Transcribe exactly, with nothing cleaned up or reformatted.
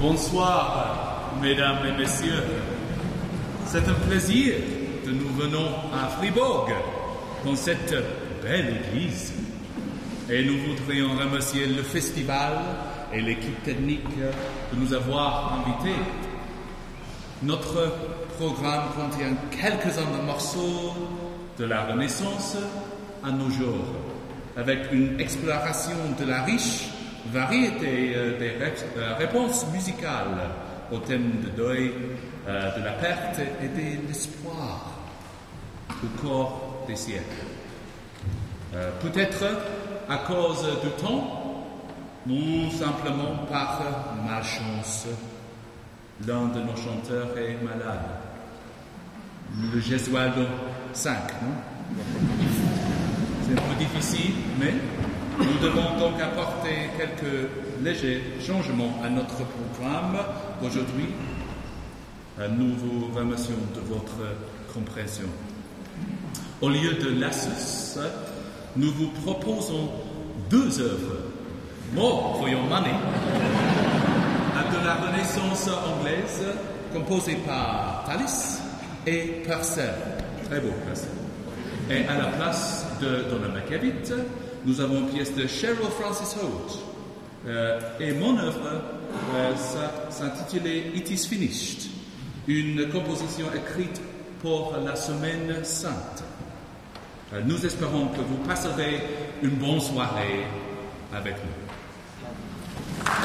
Bonsoir, mesdames et messieurs. C'est un plaisir que nous venons à Fribourg, dans cette belle église. Et nous voudrions remercier le festival et l'équipe technique de nous avoir invités. Notre programme contient quelques-uns des morceaux de la Renaissance à nos jours, avec une exploration de la riche variété euh, des ré- euh, réponses musicales au thème de deuil, euh, de la perte et de l'espoir au corps des siècles. Euh, peut-être à cause du temps, ou simplement par malchance, l'un de nos chanteurs est malade. Le Gesualdo cinq, non? C'est un peu difficile, mais nous devons donc apporter quelques légers changements à notre programme d'aujourd'hui. Nous vous remercions de votre compréhension. Au lieu de l'Assus, nous vous proposons deux œuvres, More for Your Money, de la Renaissance anglaise, composée par Tallis et Purcell. Très beau, Purcell. Et à la place de Donna McKevitt, nous avons une pièce de Cheryl Francis Holt. Euh, et mon œuvre euh, s'intitulait It is Finished, une composition écrite pour la Semaine Sainte. Euh, nous espérons que vous passerez une bonne soirée avec nous.